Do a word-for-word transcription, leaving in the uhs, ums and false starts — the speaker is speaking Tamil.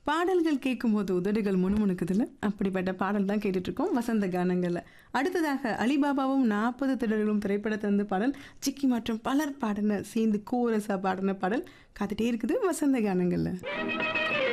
பாடல்கள் கேட்கும்போது உதடுகள் முணுமுணுக்குதுல, அப்படிப்பட்ட பாடல் தான் கேட்டுட்டு இருக்கோம் வசந்த கானங்கள்ல. அடுத்ததாக அலிபாபாவும் நாற்பது திருடர்களும் திரைப்படத்திலிருந்து பாடல். சிக்கி மற்றும் பலர் பாடின சேர்ந்து கோரஸா பாடின பாடல் காத்துட்டே இருக்குது வசந்த கானங்கள்ல.